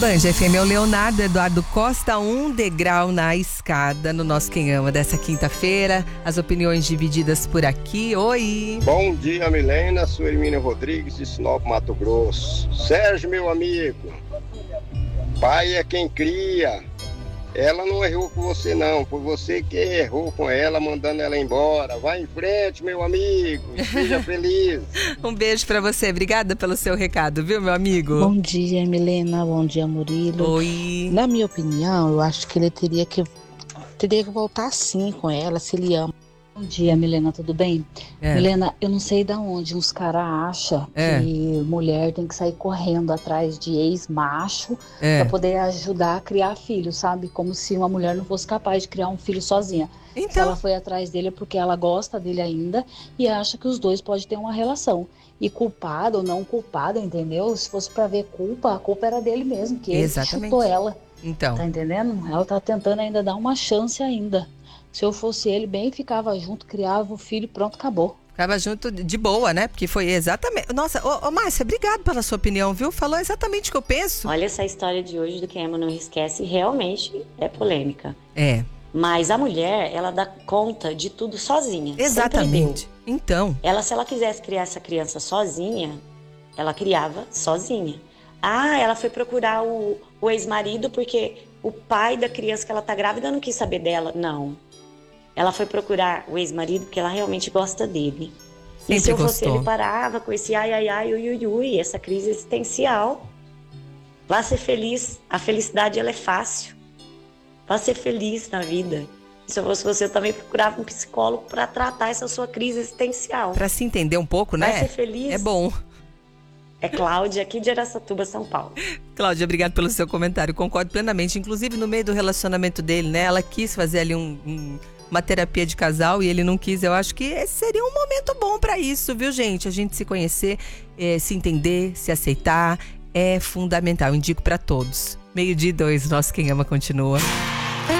Banja FM é o Leonardo Eduardo Costa, um degrau na escada no nosso Quem Ama dessa quinta-feira. As opiniões divididas por aqui. Oi! Bom dia, Milena, sou Hermínio Rodrigues de Sinop, Mato Grosso. Sérgio, meu amigo, pai é quem cria. Ela não errou com você não, foi você que errou com ela, mandando ela embora. Vai em frente, meu amigo, seja feliz. Um beijo pra você, obrigada pelo seu recado, viu, meu amigo? Bom dia, Milena, bom dia, Murilo. Oi. Na minha opinião, eu acho que ele teria que voltar sim com ela, se ele ama. Bom dia, Milena, tudo bem? Milena, eu não sei de onde uns caras acham que mulher tem que sair correndo atrás de ex-macho pra poder ajudar a criar filho, sabe? Como se uma mulher não fosse capaz de criar um filho sozinha. Então... Se ela foi atrás dele é porque ela gosta dele ainda e acha que os dois podem ter uma relação. E culpado ou não culpado, entendeu? Se fosse pra ver culpa, a culpa era dele mesmo, que ele chutou ela. Então. Tá entendendo? Ela tá tentando ainda dar uma chance ainda. Se eu fosse ele, bem ficava junto, criava o filho, pronto, acabou. Ficava junto de boa, né? Porque foi exatamente... Nossa, ô Márcia, obrigado pela sua opinião, viu? Falou exatamente o que eu penso. Olha, essa história de hoje do Quem Ama Não Esquece realmente é polêmica. É. Mas a mulher, ela dá conta de tudo sozinha. Exatamente. Então. Se ela quisesse criar essa criança sozinha, ela criava sozinha. Ah, ela foi procurar o ex-marido porque o pai da criança que ela tá grávida não quis saber dela. Não. Ela foi procurar o ex-marido porque ela realmente gosta dele. Sempre e se eu fosse gostou. ele, parava com esse ui, essa crise existencial. Vá ser feliz. A felicidade, ela é fácil. Vá ser feliz na vida. Se eu fosse você, eu também procurava um psicólogo para tratar essa sua crise existencial. Para se entender um pouco, né? Vai ser feliz. É bom. É Cláudia, aqui de Araçatuba, São Paulo. Cláudia, obrigado pelo seu comentário. Concordo plenamente. Inclusive, no meio do relacionamento dele, né? Ela quis fazer ali uma terapia de casal e ele não quis. Eu acho que esse seria um momento bom para isso, viu, gente? A gente se conhecer, se entender, se aceitar é fundamental. Indico para todos. 12:02, nosso Quem Ama continua.